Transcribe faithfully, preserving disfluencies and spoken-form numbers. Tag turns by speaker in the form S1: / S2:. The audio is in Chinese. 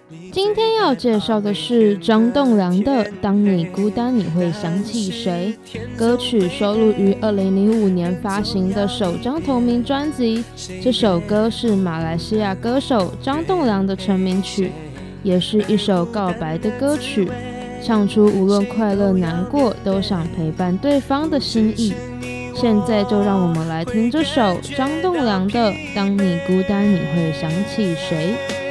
S1: 今天要介绍的是张栋梁的《当你孤单你会想起谁》，歌曲收录于二零零五年发行的首张同名专辑。这首歌是马来西亚歌手张栋梁的成名曲，也是一首告白的歌曲，唱出无论快乐难过都想陪伴对方的心意。现在就让我们来听这首张栋梁的《当你孤单你会想起谁》。